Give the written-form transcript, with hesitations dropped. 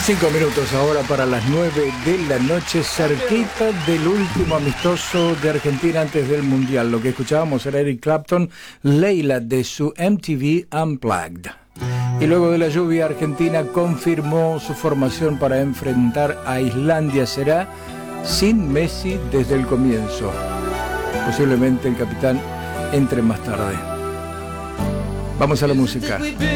5 minutos ahora para las 9 de la noche, cerquita del último amistoso de Argentina antes del Mundial. Lo que escuchábamos era Eric Clapton, Leila, de su MTV Unplugged. Y luego de la lluvia, Argentina confirmó su formación para enfrentar a Islandia. Será sin Messi desde el comienzo. Posiblemente el capitán entre más tarde. Vamos a la música.